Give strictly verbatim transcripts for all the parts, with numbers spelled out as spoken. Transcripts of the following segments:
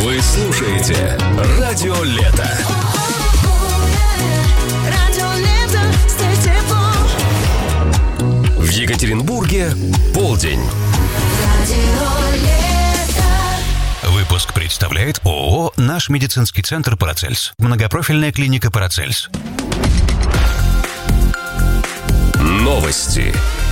Вы слушаете Радио Лето. В Екатеринбурге полдень. Выпуск представляет ООО «Наш медицинский центр Парацельс». Многопрофильная клиника Парацельс. Новости.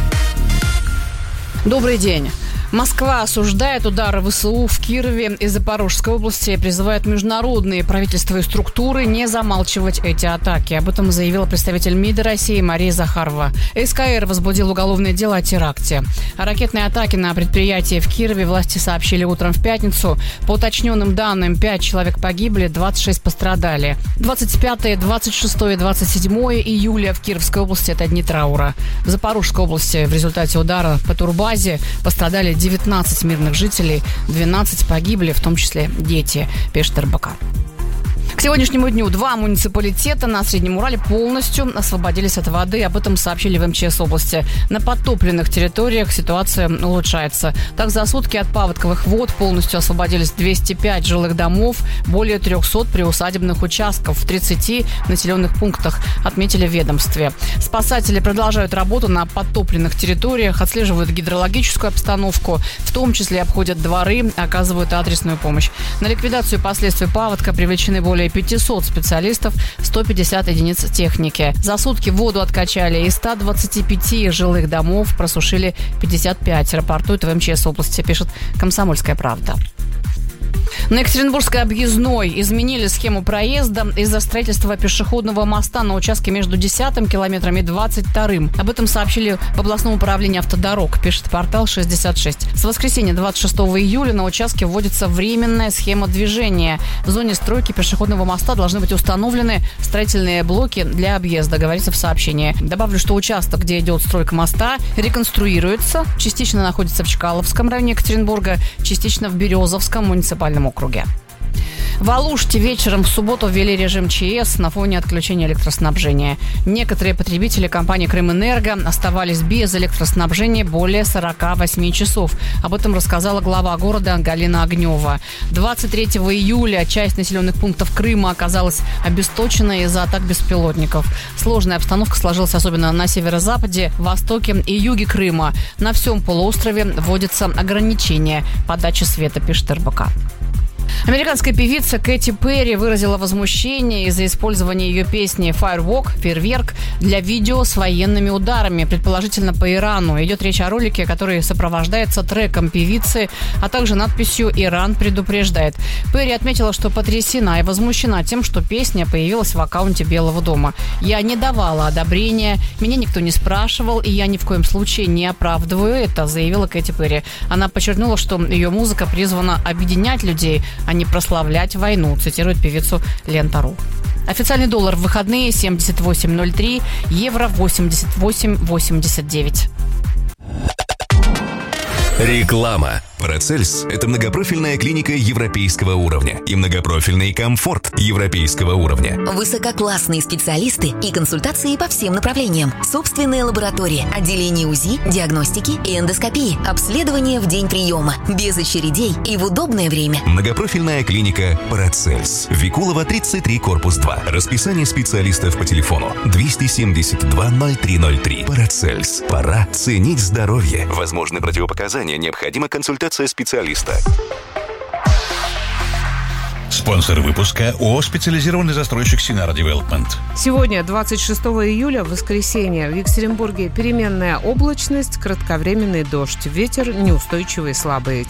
Добрый день. Москва осуждает удары ВСУ в Кирове и Запорожской области и призывает международные правительства и структуры не замалчивать эти атаки. Об этом заявила представитель МИДа России Мария Захарова. СКР возбудил уголовное дело о теракте. О ракетной атаке на предприятие в Кирове власти сообщили утром в пятницу. По уточненным данным, пять человек погибли, двадцать шесть пострадали. двадцать пятое, двадцать шестое и двадцать седьмое июля в Кировской области – это дни траура. В Запорожской области в результате удара по турбазе пострадали девятнадцать мирных жителей, двенадцать погибли, в том числе дети, пишет эр бэ ка. К сегодняшнему дню два муниципалитета на Среднем Урале полностью освободились от воды. Об этом сообщили в эм че эс области. На подтопленных территориях ситуация улучшается. Так, за сутки от паводковых вод полностью освободились двести пять жилых домов, более триста приусадебных участков в тридцати населенных пунктах, отметили в ведомстве. Спасатели продолжают работу на подтопленных территориях, отслеживают гидрологическую обстановку, в том числе обходят дворы, оказывают адресную помощь. На ликвидацию последствий паводка привлечены более пятьсот специалистов, сто пятьдесят единиц техники. За сутки воду откачали из ста двадцати пяти жилых домов, просушили пятьдесят пять, рапортует в эм че эс области, пишет «Комсомольская правда». На Екатеринбургской объездной изменили схему проезда из-за строительства пешеходного моста на участке между десятым километром и двадцать вторым. Об этом сообщили в областном управлении автодорог, пишет портал шестьдесят шесть. С воскресенья двадцать шестого июля на участке вводится временная схема движения. В зоне стройки пешеходного моста должны быть установлены строительные блоки для объезда, говорится в сообщении. Добавлю, что участок, где идет стройка моста, реконструируется, частично находится в Чкаловском районе Екатеринбурга, частично в Березовском муниципальном округе. В Алуште вечером в субботу ввели режим ЧС на фоне отключения электроснабжения. Некоторые потребители компании «Крымэнерго» оставались без электроснабжения более сорока восьми часов. Об этом рассказала глава города Галина Огнева. двадцать третьего июля часть населенных пунктов Крыма оказалась обесточена из-за атак беспилотников. Сложная обстановка сложилась особенно на северо-западе, востоке и юге Крыма. На всем полуострове вводятся ограничения подачи света, пишет эр бэ ка. Американская певица Кэти Перри выразила возмущение из-за использования ее песни «Firework» «Фейерверк» для видео с военными ударами, предположительно по Ирану. Идет речь о ролике, который сопровождается треком певицы, а также надписью «Иран предупреждает». Перри отметила, что потрясена и возмущена тем, что песня появилась в аккаунте Белого дома. «Я не давала одобрения, меня никто не спрашивал, и я ни в коем случае не оправдываю это», заявила Кэти Перри. Она подчеркнула, что ее музыка призвана объединять людей, а не прославлять войну, цитирует певицу Лента точка ру. Официальный доллар в выходные семьдесят восемь ноль три, евро восемьдесят восемь восемьдесят девять. Реклама. Парацельс – это многопрофильная клиника европейского уровня и многопрофильный комфорт европейского уровня. Высококлассные специалисты и консультации по всем направлениям. Собственная лаборатория, отделение УЗИ, диагностики и эндоскопии, обследование в день приема, без очередей и в удобное время. Многопрофильная клиника Парацельс. Викулова, тридцать три, корпус два. Расписание специалистов по телефону двести семьдесят два ноль три ноль три. Парацельс. Пора ценить здоровье. Возможны противопоказания, необходима консультация специалиста. Спонсор выпуска ООО «Специализированный застройщик Синара Девелопмент». Сегодня, двадцать шестого июля, воскресенье, в Екатеринбурге переменная облачность, кратковременный дождь, ветер неустойчивый и слабый.